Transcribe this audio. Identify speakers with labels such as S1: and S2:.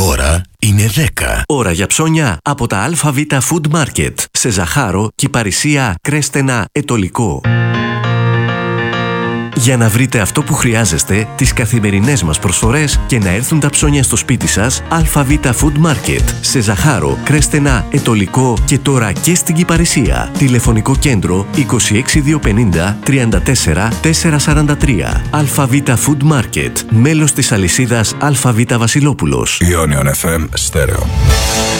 S1: ώρα είναι 10.
S2: Ώρα για ψώνια από τα ΑΒ Food Market. Σε Ζαχάρο, Κυπαρισία, Κρέστενα, Ετωλικό. Για να βρείτε αυτό που χρειάζεστε, τις καθημερινές μας προσφορές και να έρθουν τα ψώνια στο σπίτι σας, ΑΒ Food Market. Σε Ζαχάρο, Κρέστενα, Ετωλικό και τώρα και στην Κυπαρισία. Τηλεφωνικό κέντρο 26250 34 443. ΑΒ Food Market. Μέλος της αλυσίδας ΑΒ Βασιλόπουλος.
S1: Ionion FM Stereo.